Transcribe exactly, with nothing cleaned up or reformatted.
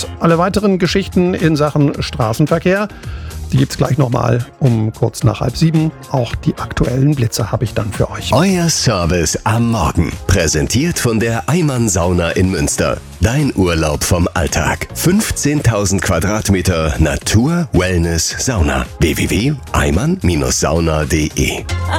Und alle weiteren Geschichten in Sachen Straßenverkehr, die gibt's gleich nochmal um kurz nach halb sieben. Auch die aktuellen Blitze habe ich dann für euch. Euer Service am Morgen. Präsentiert von der Eimann Sauna in Münster. Dein Urlaub vom Alltag. fünfzehntausend Quadratmeter Natur, Wellness, Sauna. w w w punkt eimann Bindestrich sauna punkt de